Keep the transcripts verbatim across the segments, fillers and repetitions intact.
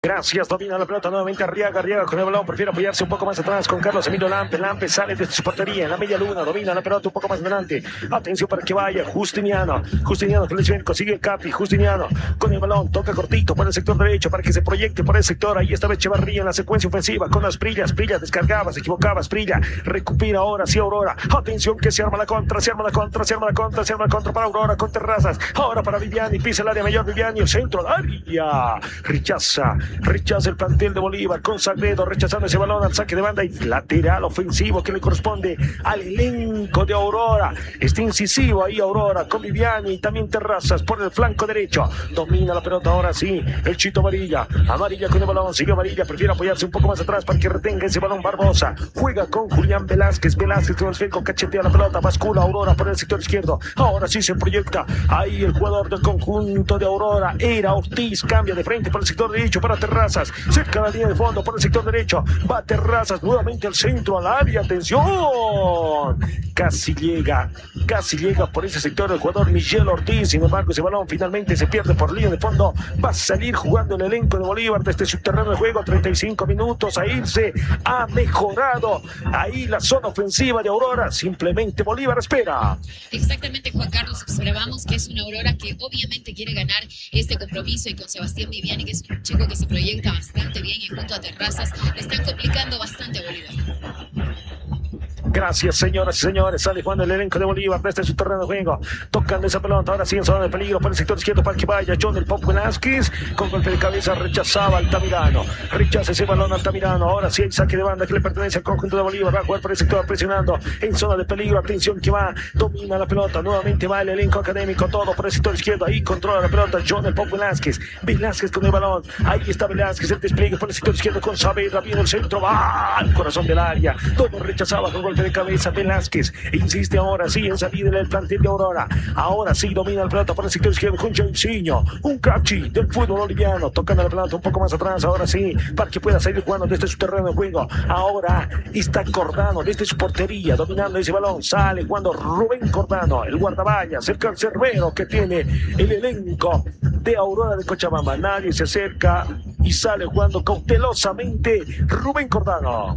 Gracias, domina la pelota nuevamente Arriaga, Arriaga con el balón, prefiere apoyarse un poco más atrás con Carlos Emilio Lampe, Lampe sale desde su portería en la media luna, domina la pelota un poco más adelante, atención para que vaya Justiniano, Justiniano que le consigue el Capi, Justiniano con el balón, toca cortito por el sector derecho para que se proyecte por el sector, ahí estaba Echevarría en la secuencia ofensiva con Asprilla, Asprilla descargaba, se equivocaba, Asprilla recupera ahora, sí Aurora, atención que se arma la contra, se arma la contra, se arma la contra, se arma la contra para Aurora con Terrazas, ahora para Viviani, pisa el área mayor Viviani, el centro, área, rechaza, rechaza el plantel de Bolívar con Sagredo rechazando ese balón al saque de banda y lateral ofensivo que le corresponde al elenco de Aurora. Está incisivo ahí Aurora con Viviani y también Terrazas por el flanco derecho. Domina la pelota ahora sí el Chito Amarilla. Amarilla con el balón, sigue Amarilla, prefiere apoyarse un poco más atrás para que retenga ese balón Barbosa. Juega con Julián Velázquez. Velázquez con el esférico cachetea la pelota, bascula Aurora por el sector izquierdo. Ahora sí se proyecta ahí el jugador del conjunto de Aurora. Era Ortiz, cambia de frente por el sector derecho para Terrazas, cerca de la línea de fondo por el sector derecho, va Terrazas nuevamente al centro, al área, atención, casi llega, casi llega por ese sector el jugador Miguel Ortiz, sin embargo ese balón finalmente se pierde por línea de fondo, va a salir jugando el elenco de Bolívar desde su terreno de juego, treinta y cinco minutos a irse, ha mejorado ahí la zona ofensiva de Aurora, simplemente Bolívar espera. Exactamente, Juan Carlos, observamos que es una Aurora que obviamente quiere ganar este compromiso y con Sebastián Viviani, que es un chico que se proyecta bastante bien y junto a Terrazas le están complicando bastante a Bolívar. Gracias, señoras y señores. Sale jugando el elenco de Bolívar desde su terreno de juego. Tocando esa pelota. Ahora sí en zona de peligro por el sector izquierdo para que vaya John el Pop Velázquez. Con golpe de cabeza rechazaba Altamirano. Rechaza ese balón Altamirano. Ahora sí hay saque de banda que le pertenece al conjunto de Bolívar. Va a jugar por el sector presionando en zona de peligro. Atención que va. Domina la pelota. Nuevamente va el elenco académico. Todo por el sector izquierdo. Ahí controla la pelota John el Pop Velázquez. Velázquez con el balón. Ahí está Velázquez. El despliegue por el sector izquierdo con Saavedra. Viene el centro. Va al corazón del área. Todo rechazaba con golpe de cabeza Velázquez, insiste ahora sí en salir del plantel de Aurora, ahora sí domina la pelota por el sector izquierdo con Jairzinho, un cachi del fútbol boliviano, tocando la pelota un poco más atrás, ahora sí, para que pueda salir jugando desde su terreno de juego, ahora está Cordano desde su portería, dominando ese balón, sale jugando Rubén Cordano, el guardaballas, el cancerbero que tiene el elenco de Aurora de Cochabamba, nadie se acerca y sale jugando cautelosamente Rubén Cordano.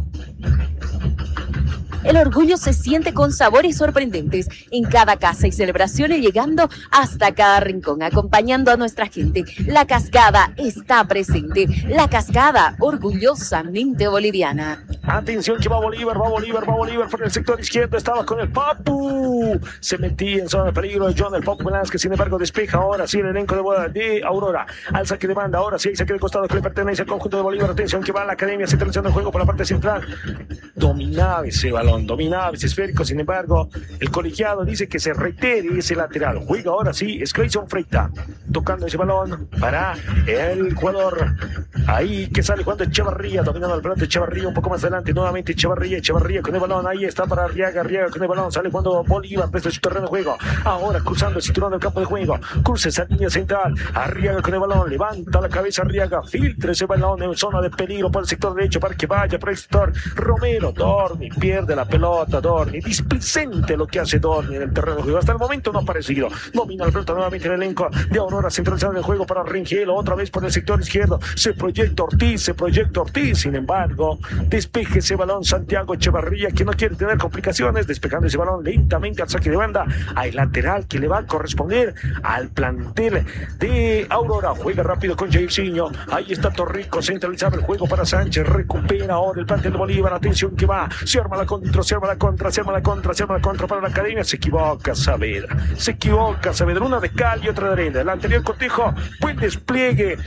El orgullo se siente con sabores sorprendentes en cada casa y celebraciones, llegando hasta cada rincón, acompañando a nuestra gente. La Cascada está presente. La Cascada, orgullosamente boliviana. Atención que va Bolívar, va Bolívar, va Bolívar por el sector izquierdo. Estaba con el Papu. Se metía en zona de peligro John el Papu Velázquez. Sin embargo, despeja ahora sí el elenco de, de Aurora. Al saque de banda, ahora sí hay saque de costado que le pertenece al conjunto de Bolívar. Atención que va a la Academia Centralizando el juego por la parte central. Dominaba ese balón. Dominaba ese esférico, sin embargo, el colegiado dice que se reitere ese lateral. Juega ahora sí, es Clayson Freita, tocando ese balón para el jugador ahí que sale jugando Echevarría, dominando el pelota Echevarría un poco más adelante, nuevamente Echevarría, Echevarría con el balón, ahí está para Arriaga, Arriaga con el balón, sale jugando Bolívar desde su terreno de juego, ahora cruzando el cinturón del campo de juego, cruza esa línea central, Arriaga con el balón, levanta la cabeza Arriaga, filtra ese balón en zona de peligro por el sector derecho para que vaya por el sector Romero, Dorni, pierde la pelota Dorni, displicente lo que hace Dorni en el terreno de juego, hasta el momento no ha aparecido, domina la pelota nuevamente el elenco de Aurora, centralizando el juego para Rengel, otra vez por el sector izquierdo, se proyecta Ortiz, se proyecta Ortiz, sin embargo, despeje ese balón Santiago Echevarría, que no quiere tener complicaciones, despejando ese balón lentamente al saque de banda, al lateral que le va a corresponder al plantel de Aurora, juega rápido con Jairzinho, ahí está Torrico, centralizaba el juego para Sánchez, recupera ahora el plantel de Bolívar, atención que va, se arma la contra, se arma la contra, se arma la contra, se arma la contra para la Academia, se equivoca Saavedra, se equivoca Saavedra, una de cal y otra de arena, el anterior cotejo, buen despliegue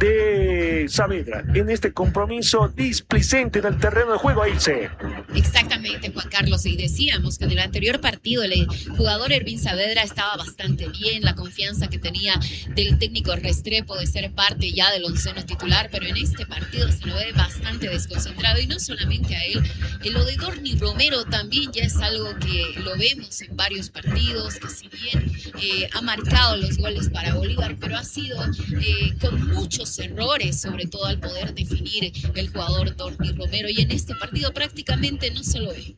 de Saavedra en este compromiso displicente del terreno de juego, ahí se. Exactamente, Juan Carlos, y decíamos que en el anterior partido el jugador Ervin Saavedra estaba bastante bien, la confianza que tenía del técnico Restrepo de ser parte ya del onceno titular, pero en este partido se lo ve bastante desconcentrado, y no solamente a él, lo de Dorni Romero también ya es algo que lo vemos en varios partidos, que si bien eh, ha marcado los goles para Bolívar, pero ha sido eh, con muchos errores, sobre todo al poder definir el jugador Dorni Romero, y en este partido prácticamente no se lo ve.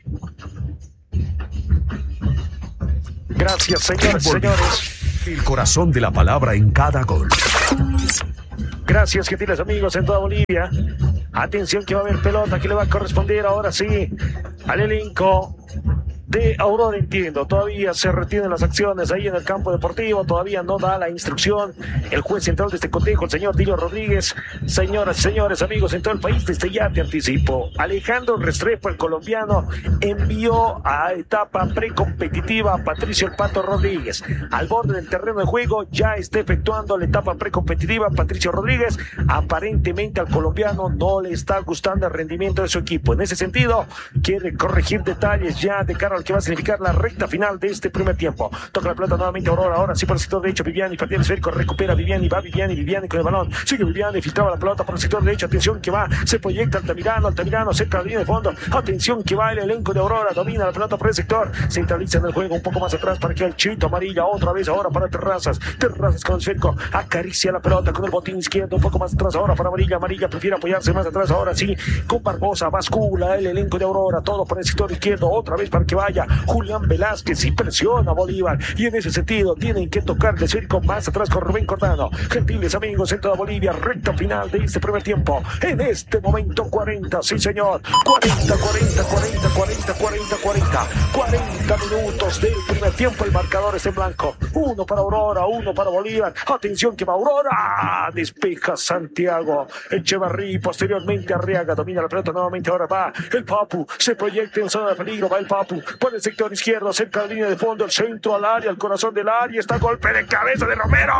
Gracias, señores, señores. El corazón de la palabra en cada gol. Gracias, gentiles amigos en toda Bolivia. Atención que va a haber pelota que le va a corresponder ahora sí al elenco de Aurora. Entiendo, todavía se retienen las acciones ahí en el campo deportivo, todavía no da la instrucción el juez central de este cotejo, el señor Dilio Rodríguez. Señoras y señores, amigos en todo el país, desde ya te anticipo, Alejandro Restrepo, el colombiano, envió a etapa precompetitiva a Patricio el Pato Rodríguez. Al borde del terreno de juego ya está efectuando la etapa precompetitiva Patricio Rodríguez. Aparentemente al colombiano no le está gustando el rendimiento de su equipo. En ese sentido, quiere corregir detalles ya de cara al que va a significar la recta final de este primer tiempo. Toca la pelota nuevamente Aurora, ahora sí por el sector derecho Viviani, partida del esférico, recupera Viviani, va Viviani, Viviani con el balón, sigue Viviani, filtraba la pelota por el sector derecho, atención que va, se proyecta Altamirano, Altamirano cerca de la línea de fondo, atención que va el elenco de Aurora, domina la pelota por el sector, centraliza en el juego un poco más atrás para que el Chito Amarilla, otra vez ahora para Terrazas, Terrazas con el esférico, acaricia la pelota con el botín izquierdo, un poco más atrás ahora para Amarilla, Amarilla prefiere apoyarse más atrás, ahora sí, con Barbosa, bascula el elenco de Aurora, todo por el sector izquierdo, otra vez para que vaya Julián Velázquez y presiona a Bolívar, y en ese sentido tienen que tocar de esférico más atrás con Rubén Cordano. Gentiles amigos en toda Bolivia, recta final de este primer tiempo, en este momento cuarenta, sí señor, cuarenta, cuarenta, cuarenta, cuarenta, cuarenta, cuarenta, cuarenta minutos del primer tiempo, el marcador es en blanco, uno para Aurora, uno para Bolívar, atención que va Aurora, despeja Santiago Echevarría, posteriormente Arriaga, domina la pelota nuevamente, ahora va el Papu, se proyecta en zona de peligro, va el Papu, por el sector izquierdo, cerca de la línea de fondo, el centro al área, el corazón del área, está golpe de cabeza de Romero,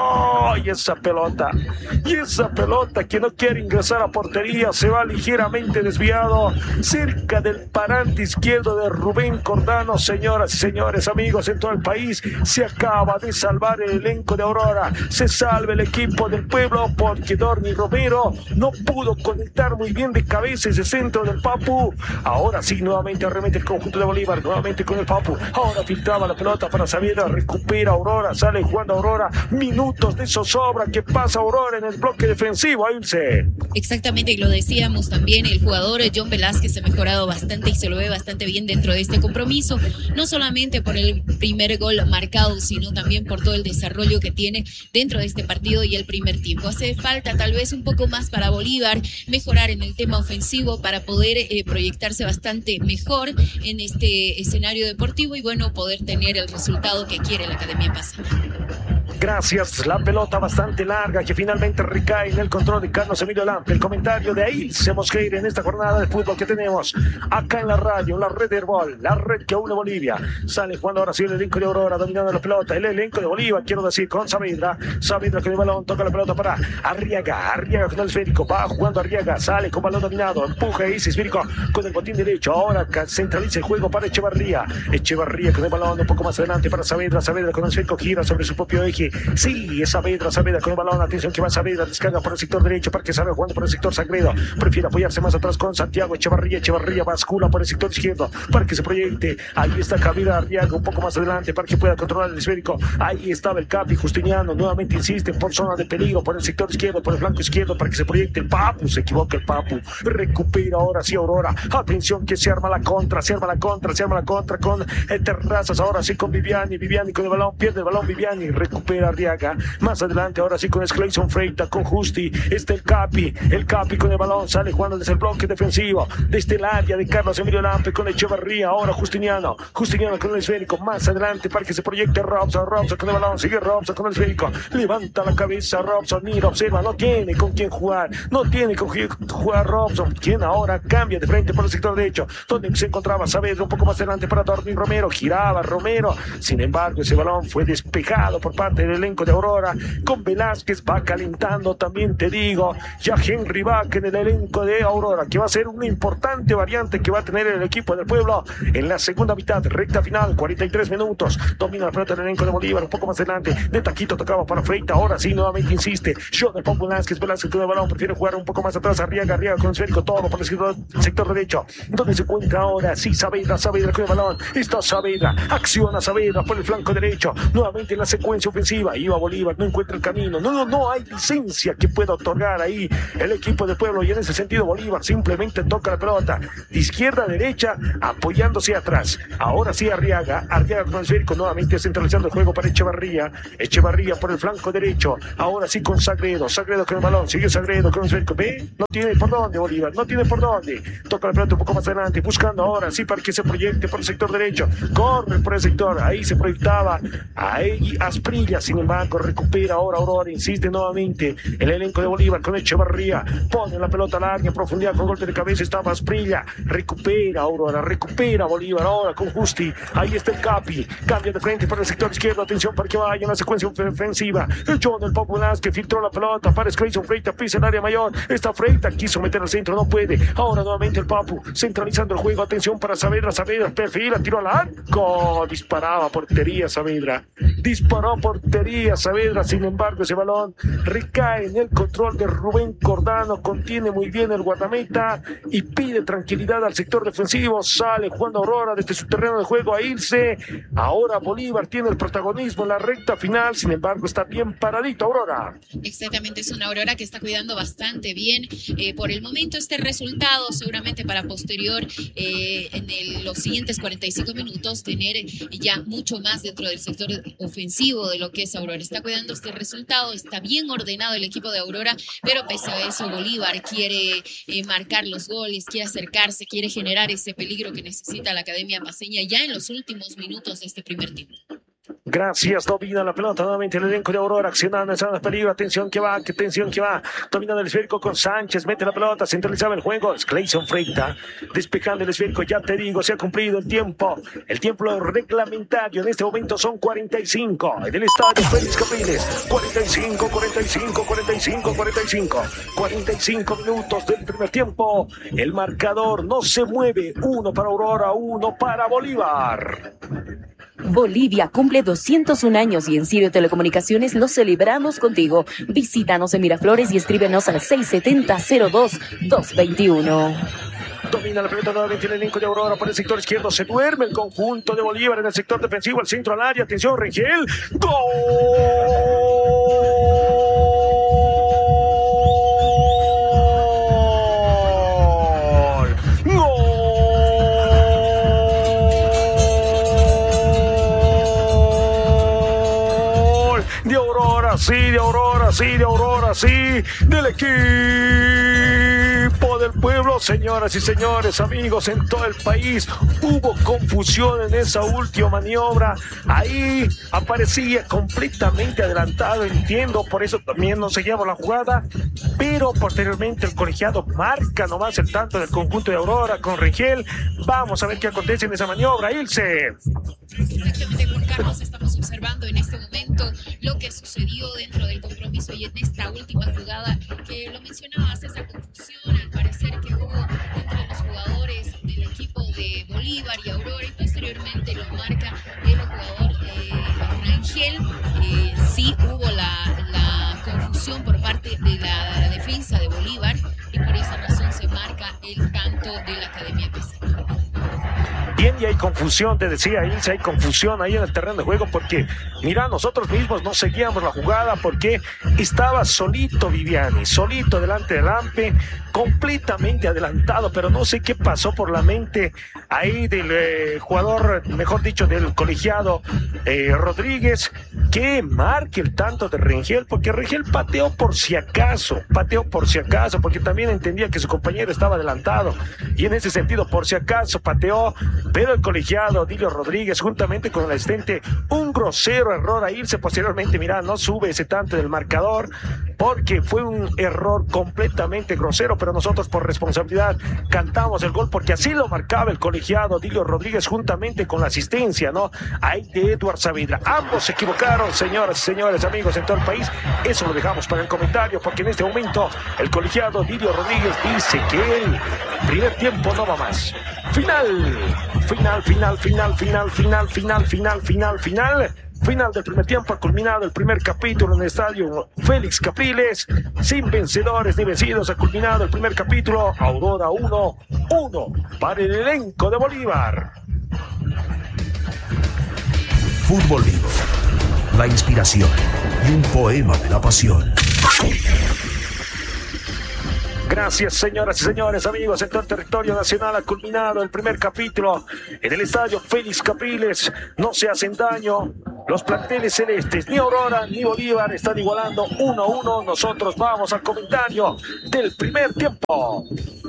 y esa pelota, y esa pelota que no quiere ingresar a portería, se va ligeramente desviado, cerca del parante izquierdo de Rubén Cordano. Señoras y señores, amigos en todo el país, se acaba de salvar el elenco de Aurora, se salva el equipo del pueblo, porque Dorni Romero no pudo conectar muy bien de cabeza ese centro del Papu. Ahora sí, nuevamente arremete el conjunto de Bolívar, nuevamente con el Papu, ahora filtraba la pelota para Saavedra, recupera Aurora, sale jugando Aurora, minutos de zozobra que pasa Aurora en el bloque defensivo, a irse. Exactamente, y lo decíamos también, el jugador John Velázquez ha mejorado bastante y se lo ve bastante bien dentro de este compromiso, no solamente por el primer gol marcado, sino también por todo el desarrollo que tiene dentro de este partido y el primer tiempo. Hace falta tal vez un poco más para Bolívar, mejorar en el tema ofensivo para poder eh, proyectarse bastante mejor en este escenario deportivo y bueno, poder tener el resultado que quiere la Academia Pasana. Gracias, la pelota bastante larga que finalmente recae en el control de Carlos Emilio Lampe. El comentario de Ailse Mosqueira en esta jornada de fútbol que tenemos acá en la radio, en la red de Herbol, la red que une Bolivia. Sale jugando ahora sí el elenco de Aurora, dominando la pelota, el elenco de Bolívar, quiero decir, con Saavedra, Saavedra con el balón, toca la pelota para Arriaga, Arriaga con el esférico, va jugando Arriaga, sale con balón dominado, empuja y esférico con el botín derecho, ahora centraliza el juego para Echevarría, Echevarría con el balón un poco más adelante para Saavedra, Saavedra con el esférico, gira sobre su propio eje. Sí, es Saavedra, Saavedra con el balón, atención que va Saavedra, descarga por el sector derecho para que salga jugando por el sector Sagredo, prefiere apoyarse más atrás con Santiago Echevarría, Echevarría bascula por el sector izquierdo para que se proyecte, ahí está Javier Arriaga un poco más adelante para que pueda controlar el esférico, ahí estaba el Capi Justiniano, nuevamente insiste por zona de peligro por el sector izquierdo, por el flanco izquierdo para que se proyecte el Papu, se equivoca el Papu, recupera ahora sí Aurora, atención que se arma la contra, se arma la contra, se arma la contra con eh, Terrazas, ahora sí con Viviani, Viviani con el balón, pierde el balón Viviani, recupera Arriaga, más adelante ahora sí con Clayson Freita, con Justi, está el Capi, el Capi con el balón, sale jugando desde el bloque defensivo, desde el área de Carlos Emilio Lampe con Echevarría, ahora Justiniano, Justiniano con el esférico, más adelante para que se proyecte Robson, Robson con el balón, sigue Robson con el esférico, levanta la cabeza Robson, mira, observa, no tiene con quién jugar, no tiene con quién jugar Robson, quien ahora cambia de frente por el sector derecho, donde se encontraba Saavedra un poco más adelante para Dorni Romero, giraba Romero, sin embargo ese balón fue despejado por parte del elenco de Aurora, con Velázquez va calentando también, te digo, ya Henry Vaca en el elenco de Aurora, que va a ser una importante variante que va a tener el equipo del pueblo en la segunda mitad, recta final, cuarenta y tres minutos, domina la pelota del elenco de Bolívar, un poco más adelante, de taquito tocaba para Freita, ahora sí, nuevamente insiste, yo del Papu Velázquez, Velázquez con el balón, prefiere jugar un poco más atrás, Arriaga, Arriaga con el esférico, todo por el sector, sector derecho, donde se encuentra ahora, sí, Saavedra, Saavedra con el balón, está Saavedra, acciona Saavedra por el flanco derecho, nuevamente en la secuencia ofensiva, defensiva. Iba Bolívar, no encuentra el camino. No, no, no hay licencia que pueda otorgar ahí el equipo de Pueblo. Y en ese sentido Bolívar simplemente toca la pelota de izquierda a derecha, apoyándose atrás. Ahora sí Arriaga. Arriaga con el esférico, nuevamente centralizando el juego para Echevarría. Echevarría por el flanco derecho. Ahora sí con Sagredo. Sagredo con el balón. Sigue Sagredo con el esférico. Ve, no tiene por dónde Bolívar. No tiene por dónde. Toca la pelota un poco más adelante. Buscando ahora sí para que se proyecte por el sector derecho. Corre por el sector. Ahí se proyectaba. Ahí Asprilla. Sin embargo, recupera ahora Aurora. Insiste nuevamente el elenco de Bolívar con Echevarría. Pone la pelota larga en profundidad con golpe de cabeza. Estaba Asprilla. Recupera Aurora. Recupera Bolívar ahora con Justi. Ahí está el Capi. Cambia de frente para el sector izquierdo. Atención para que vaya en la secuencia ofensiva. El John del Papu que filtró la pelota para Clayson Freita. Pisa el área mayor. Está Freita. Quiso meter al centro. No puede. Ahora nuevamente el Papu centralizando el juego. Atención para Saavedra. Saavedra perfila. Tiró al arco. Disparaba portería Saavedra. Disparó portería Saavedra. Sin embargo, ese balón recae en el control de Rubén Cordano. Contiene muy bien el guardameta y pide tranquilidad al sector defensivo. Sale Juan Aurora desde su terreno de juego a irse. Ahora Bolívar tiene el protagonismo en la recta final. Sin embargo, está bien paradito Aurora. Exactamente, es una Aurora que está cuidando bastante bien. Eh, por el momento este resultado, seguramente para posterior, eh, en el, los siguientes cuarenta y cinco minutos, tener ya mucho más dentro del sector ofensivo de lo que es Aurora. Está cuidando este resultado, está bien ordenado el equipo de Aurora, pero pese a eso Bolívar quiere eh, marcar los goles, quiere acercarse, quiere generar ese peligro que necesita la Academia Paceña ya en los últimos minutos de este primer tiempo. Gracias, domina la pelota nuevamente el elenco de Aurora, accionando en zona de peligro. Atención que va, que atención que va. Dominando el esférico con Sánchez, mete la pelota, centralizaba el juego. Es Clayson Freita, despejando el esférico. Ya te digo, se ha cumplido el tiempo. El tiempo reglamentario en este momento son cuarenta y cinco. En el estadio Félix Capriles, cuarenta y cinco, cuarenta y cinco, cuarenta y cinco, cuarenta y cinco. cuarenta y cinco minutos del primer tiempo. El marcador no se mueve. Uno para Aurora, uno para Bolívar. Bolivia cumple doscientos un años y en Sirio Telecomunicaciones lo celebramos contigo. Visítanos en Miraflores y escríbenos al seis siete cero, cero dos, dos dos uno. Domina la pelota nuevamente el elenco de Aurora por el sector izquierdo. Se duerme el conjunto de Bolívar en el sector defensivo. El centro al área. Atención, Rengel. ¡Gol! Sí, de Aurora, sí, de Aurora, sí, del equipo del pueblo. Señoras y señores, amigos en todo el país, hubo confusión en esa última maniobra. Ahí aparecía completamente adelantado, entiendo, por eso también no seguíamos la jugada, pero posteriormente el colegiado marca nomás el tanto del conjunto de Aurora con Rengel. Vamos a ver qué acontece en esa maniobra, Ilse. Exactamente, Juan Carlos, estamos observando en este momento lo que sucedió dentro del compromiso y en esta última jugada que lo mencionabas, esa confusión al parecer que hubo entre los jugadores del equipo de Bolívar y Aurora, y posteriormente lo marca el jugador eh, Rengel. Eh, sí hubo la, la confusión por parte de la, la defensa de Bolívar y por esa razón se marca el tanto de la Academia Paceña. Bien, y hay confusión, te decía Ilse, hay confusión ahí en el terreno de juego porque, mira, nosotros mismos no seguíamos la jugada porque estaba solito Viviani, solito delante del Ampe, completamente adelantado, pero no sé qué pasó por la mente ahí del eh, jugador, mejor dicho, del colegiado eh, Rodríguez, que marque el tanto de Rengel, porque Rengel pateó por si acaso, pateó por si acaso, porque también entendía que su compañero estaba adelantado, y en ese sentido, por si acaso, pateó, pero el colegiado Dilio Rodríguez, juntamente con el asistente, un grosero error a irse posteriormente, mira, no sube ese tanto del marcador, porque fue un error completamente grosero, pero nosotros por responsabilidad cantamos el gol, porque así lo marcaba el colegiado Dilio Rodríguez, juntamente con la asistencia, ¿no? Ahí de Eduard Saavedra. Ambos se equivocaron, señoras y señores, amigos en todo el país. Eso lo dejamos para el comentario, porque en este momento el colegiado Dilio Rodríguez dice que el primer tiempo no va más. Final, final, final, final, final, final, final, final, final, final. Final del primer tiempo, ha culminado el primer capítulo en el estadio Félix Capriles, sin vencedores ni vencidos, ha culminado el primer capítulo. Aurora uno, uno para el elenco de Bolívar. Fútbol Vivo, la inspiración y un poema de la pasión. Gracias, señoras y señores, amigos. En todo el territorio nacional ha culminado el primer capítulo en el estadio Félix Capriles. No se hacen daño los planteles celestes. Ni Aurora ni Bolívar están igualando uno a uno. Nosotros vamos al comentario del primer tiempo.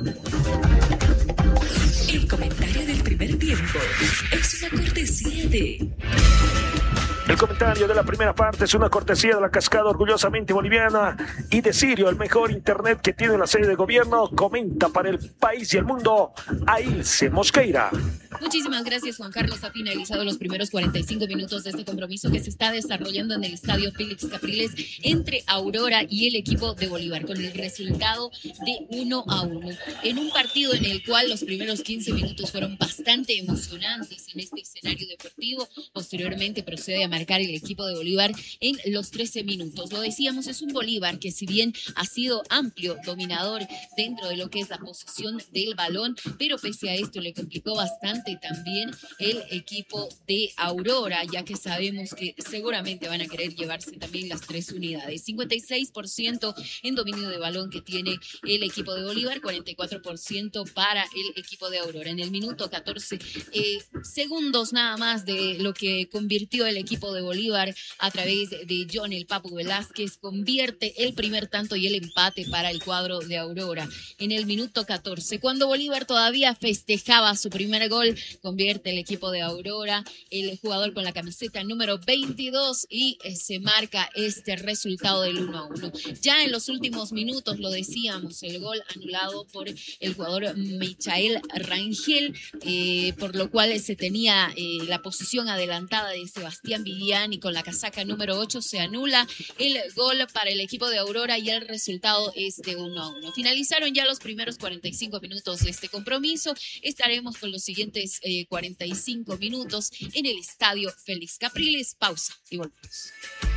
El comentario del primer tiempo es una cortesía de... El comentario de la primera parte es una cortesía de la Cascada orgullosamente boliviana y de Sirio, el mejor internet que tiene la sede de gobierno. Comenta para el país y el mundo Ailce Mosqueira. Muchísimas gracias, Juan Carlos. Ha finalizado los primeros cuarenta y cinco minutos de este compromiso que se está desarrollando en el estadio Félix Capriles entre Aurora y el equipo de Bolívar, con el resultado de uno a uno. En un partido en el cual los primeros quince minutos fueron bastante emocionantes en este escenario deportivo. Posteriormente procede a marcar el equipo de Bolívar en los trece minutos. Lo decíamos, es un Bolívar que, si bien ha sido amplio dominador dentro de lo que es la posesión del balón, pero pese a esto le complicó bastante también el equipo de Aurora, ya que sabemos que seguramente van a querer llevarse también las tres unidades. cincuenta y seis por ciento en dominio de balón que tiene el equipo de Bolívar, cuarenta y cuatro por ciento para el equipo de Aurora. En el minuto catorce, eh, segundos nada más de lo que convirtió el equipo de Bolívar a través de John el Papu Velázquez, convierte el primer tanto y el empate para el cuadro de Aurora. En el minuto catorce, cuando Bolívar todavía festejaba su primer gol, convierte el equipo de Aurora, el jugador con la camiseta número veintidós, y eh, se marca este resultado del uno a uno. Ya en los últimos minutos, lo decíamos, el gol anulado por el jugador Michael Rangel, eh, por lo cual se tenía eh, la posición adelantada de Sebastián Viviani con la casaca número ocho, se anula el gol para el equipo de Aurora y el resultado es de uno a uno. Finalizaron ya los primeros cuarenta y cinco minutos de este compromiso. Estaremos con los siguientes eh, cuarenta y cinco minutos en el estadio Félix Capriles. Pausa y volvemos.